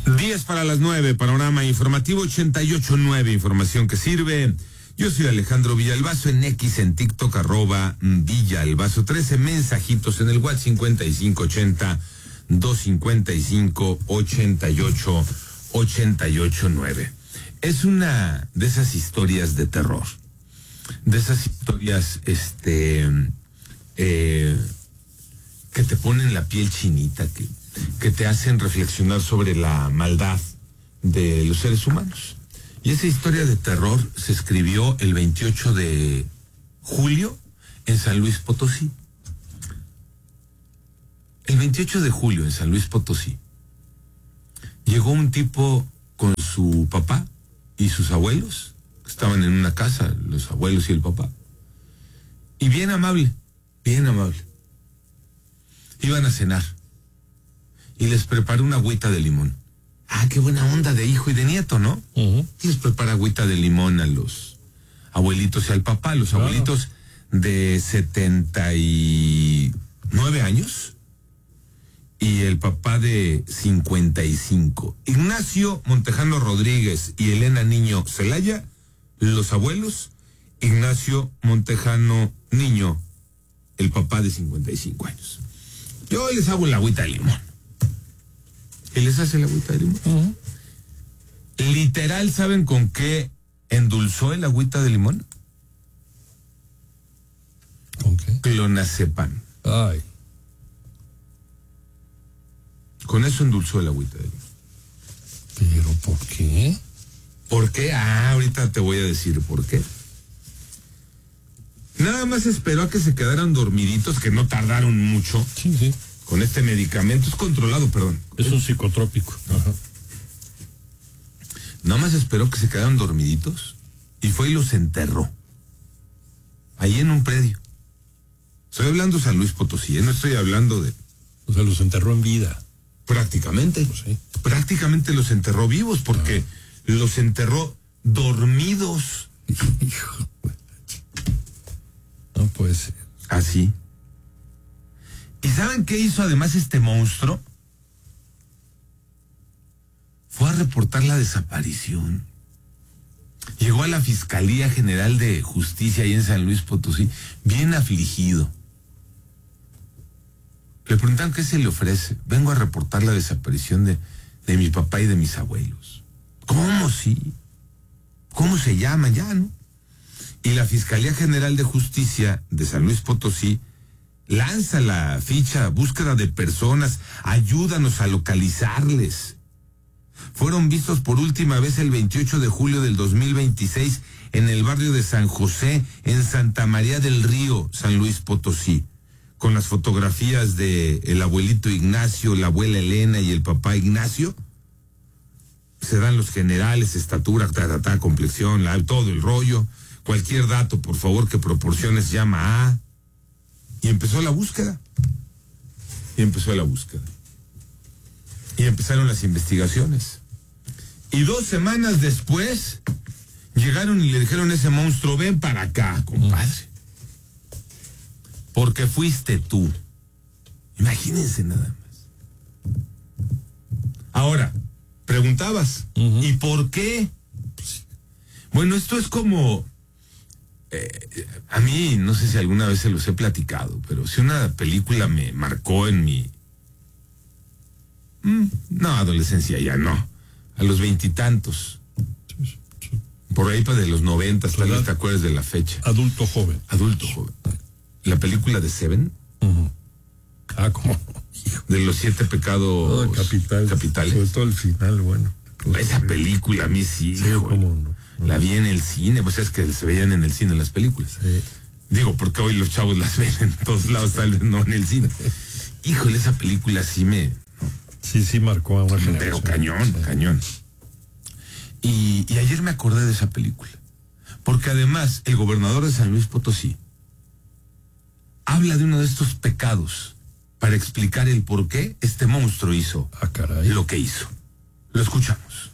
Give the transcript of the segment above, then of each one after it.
10 para las 9, panorama informativo 88.9, información que sirve. Yo soy Alejandro Villalbazo, en X, en TikTok, @Villalbazo, 13 mensajitos en el WhatsApp 5580-255-8889. Es una de esas historias de terror, de esas historias, que te ponen la piel chinita, que te hacen reflexionar sobre la maldad de los seres humanos. Y esa historia de terror se escribió el 28 de julio en San Luis Potosí. El 28 de julio en San Luis Potosí llegó un tipo con su papá y sus abuelos, que estaban en una casa, los abuelos y el papá. Y bien amable, bien amable. Iban a cenar y les preparó una agüita de limón. Ah, qué buena onda de hijo y de nieto, ¿no? Y les prepara agüita de limón a los abuelitos y al papá, los abuelitos de 79 años y el papá de 55. Ignacio Montejano Rodríguez y Elena Niño Celaya, los abuelos. Ignacio Montejano Niño, el papá de 55 años. Yo les hago la agüita de limón. ¿Y les hace la agüita de limón? Literal, ¿saben con qué endulzó el agüita de limón? ¿Con qué? Clonazepam. Ay. Con eso endulzó el agüita de limón. ¿Pero por qué? ¿Por qué? Ahorita te voy a decir por qué. Nada más esperó a que se quedaran dormiditos, que no tardaron mucho. Sí. Con este medicamento, es controlado, perdón. Es un psicotrópico. Ajá. Nada más esperó que se quedaran dormiditos y fue y los enterró. Ahí en un predio. Estoy hablando de San Luis Potosí, no estoy hablando de... O sea, los enterró en vida. Prácticamente. Pues sí. Prácticamente los enterró vivos porque los enterró dormidos. Hijo. No puede ser. Así. ¿Y saben qué hizo además este monstruo? Fue a reportar la desaparición. Llegó a la Fiscalía General de Justicia ahí en San Luis Potosí, bien afligido. Le preguntan qué se le ofrece. Vengo a reportar la desaparición de mi papá y de mis abuelos. ¿Cómo sí? ¿Cómo se llaman? Ya, ¿no? Y la Fiscalía General de Justicia de San Luis Potosí lanza la ficha, búsqueda de personas, ayúdanos a localizarles. Fueron vistos por última vez el 28 de julio del 2026 en el barrio de San José, en Santa María del Río, San Luis Potosí, con las fotografías de el abuelito Ignacio, la abuela Elena y el papá Ignacio. Se dan los generales, estatura, complexión, todo el rollo. Cualquier dato, por favor, que proporciones, llama a... Y empezó la búsqueda. Y empezaron las investigaciones. Y 2 semanas después, llegaron y le dijeron a ese monstruo, ven para acá, compadre. Porque fuiste tú. Imagínense nada más. Ahora, preguntabas, ¿y por qué? Bueno, esto es como... a mí, no sé si alguna vez se los he platicado, pero si una película me marcó en mi... no, adolescencia ya no. A los 20 y tantos. Por ahí para de los 90, tal vez te acuerdas de la fecha. Adulto joven. La película de Seven. ¿Cómo? De los 7 pecados capitales. Sobre todo el final, bueno. Esa película a mí sí, cómo no. La vi en el cine, pues es que se veían en el cine las películas. Sí. Digo, porque hoy los chavos las ven en todos lados, tal vez no en el cine. Híjole, esa película sí me... Sí, marcó a una generación. Pero cañón. Y ayer me acordé de esa película. Porque además, el gobernador de San Luis Potosí habla de uno de estos pecados para explicar el por qué este monstruo hizo lo que hizo. Lo escuchamos.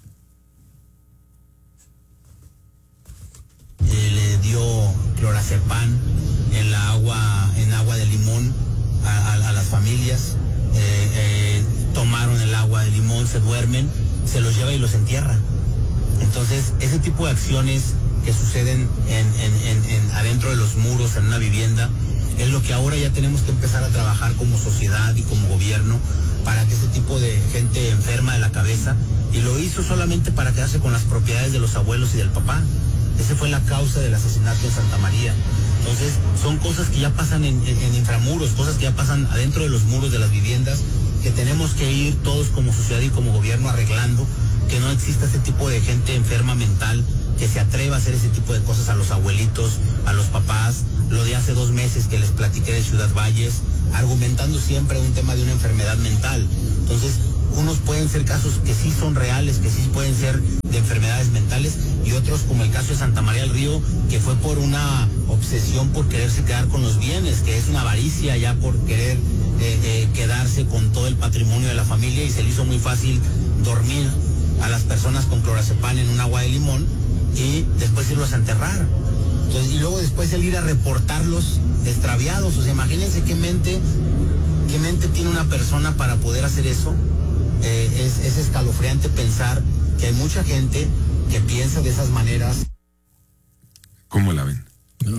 Le dio clonazepam en agua de limón a las familias. Tomaron el agua de limón, se duermen se los lleva y los entierra. Entonces, ese tipo de acciones que suceden adentro de los muros, en una vivienda, es lo que ahora ya tenemos que empezar a trabajar como sociedad y como gobierno para que ese tipo de gente enferma de la cabeza, y lo hizo solamente para quedarse con las propiedades de los abuelos y del papá. Esa fue la causa del asesinato en Santa María. Entonces, son cosas que ya pasan en inframuros, cosas que ya pasan adentro de los muros de las viviendas, que tenemos que ir todos como sociedad y como gobierno arreglando, que no exista ese tipo de gente enferma mental que se atreva a hacer ese tipo de cosas a los abuelitos, a los papás. Lo de hace 2 meses que les platiqué de Ciudad Valles, argumentando siempre un tema de una enfermedad mental. Entonces, unos pueden ser casos que sí son reales, que sí pueden ser de enfermedades mentales, y otros, como el caso de Santa María del Río, que fue por una obsesión por quererse quedar con los bienes, que es una avaricia ya por querer quedarse con todo el patrimonio de la familia, y se le hizo muy fácil dormir a las personas con clorazepam en un agua de limón y después irlos a enterrar. Entonces, y luego después el ir a reportarlos extraviados. O sea, imagínense qué mente tiene una persona para poder hacer eso. Es escalofriante pensar que hay mucha gente que piensa de esas maneras. ¿Cómo la ven? No.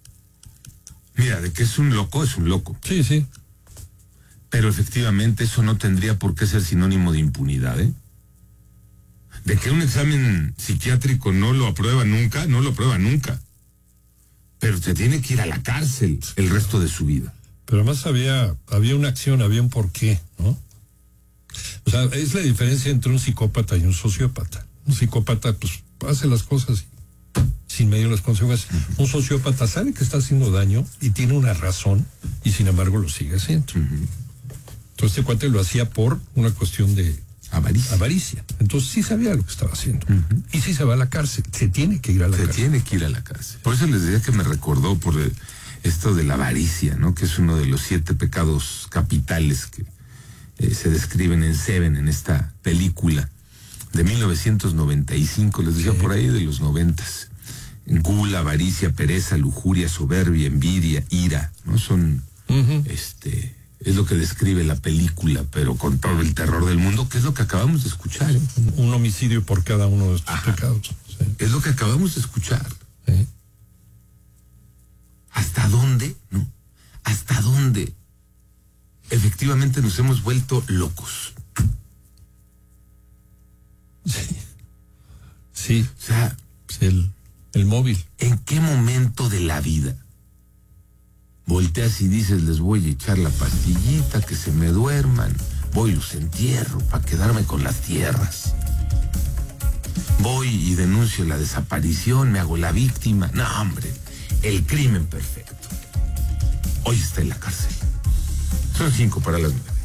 Mira, de que es un loco, es un loco. Sí, sí. Pero efectivamente eso no tendría por qué ser sinónimo de impunidad, ¿eh? De que un examen psiquiátrico no lo aprueba nunca, no lo aprueba nunca. Pero se tiene que ir a la cárcel el resto de su vida. Pero además había una acción, había un porqué, ¿no? O sea, es la diferencia entre un psicópata y un sociópata. Un psicópata, pues, hace las cosas sin medir las consecuencias. Un sociópata sabe que está haciendo daño y tiene una razón, y sin embargo lo sigue haciendo. Entonces este cuate lo hacía por una cuestión de avaricia. Entonces sí sabía lo que estaba haciendo. Y sí se va a la cárcel. Se tiene que ir a la cárcel. Se tiene que ir a la cárcel. Por eso les decía que me recordó por esto de la avaricia, ¿no? Que es uno de los 7 pecados capitales que se describen en Seven, en esta película de 1995, les decía, por ahí de los 90s. Gula, avaricia, pereza, lujuria, soberbia, envidia, ira, ¿no? Son, es lo que describe la película, pero con todo el terror del mundo, que es lo que acabamos de escuchar. Un homicidio por cada uno de estos pecados. Sí. Es lo que acabamos de escuchar. Sí. ¿Hasta dónde? ¿No? ¿Hasta dónde? Efectivamente nos hemos vuelto locos. Sí. Sí. O sea, el móvil. ¿En qué momento de la vida volteas y dices, les voy a echar la pastillita, que se me duerman, voy y los entierro para quedarme con las tierras? Voy y denuncio la desaparición, me hago la víctima. No, hombre, el crimen perfecto. Hoy está en la cárcel. Son 5 para las 9.